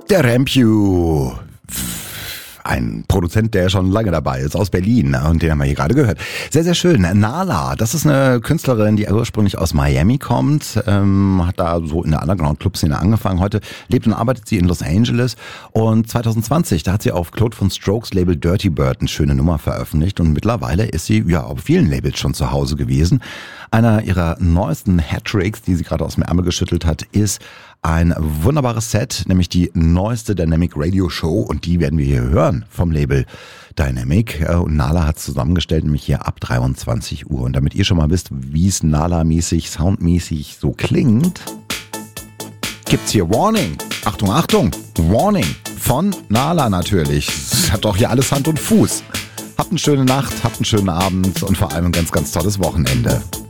Der Rampew. Ein Produzent, der schon lange dabei ist, aus Berlin, und den haben wir hier gerade gehört. Sehr, sehr schön. Nala, das ist eine Künstlerin, die ursprünglich aus Miami kommt, hat da so in der Underground-Club-Szene angefangen. Heute lebt und arbeitet sie in Los Angeles, und 2020, da hat sie auf Claude von Strokes Label Dirty Bird eine schöne Nummer veröffentlicht, und mittlerweile ist sie ja auf vielen Labels schon zu Hause gewesen. Einer ihrer neuesten Hattricks, die sie gerade aus dem Ärmel geschüttelt hat, ist ein wunderbares Set, nämlich die neueste Dynamic Radio Show, und die werden wir hier hören vom Label Dynamic. Und Nala hat es zusammengestellt, nämlich hier ab 23 Uhr. Und damit ihr schon mal wisst, wie es Nala-mäßig, soundmäßig so klingt, gibt's hier Warning. Achtung, Achtung, Warning von Nala natürlich. Das hat doch hier alles Hand und Fuß. Habt eine schöne Nacht, habt einen schönen Abend und vor allem ein ganz, ganz tolles Wochenende.